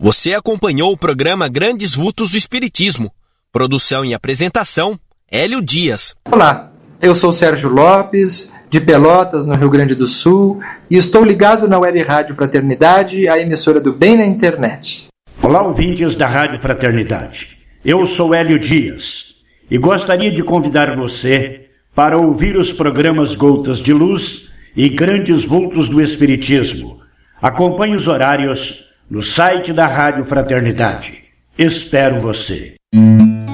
Você acompanhou o programa Grandes Vultos do Espiritismo. Produção e apresentação, Hélio Dias. Olá, eu sou Sérgio Lopes, de Pelotas, no Rio Grande do Sul, e estou ligado na Web Rádio Fraternidade, a emissora do bem na internet. Olá, ouvintes da Rádio Fraternidade. Eu sou Hélio Dias e gostaria de convidar você para ouvir os programas Gotas de Luz e Grandes Vultos do Espiritismo. Acompanhe os horários no site da Rádio Fraternidade. Espero você.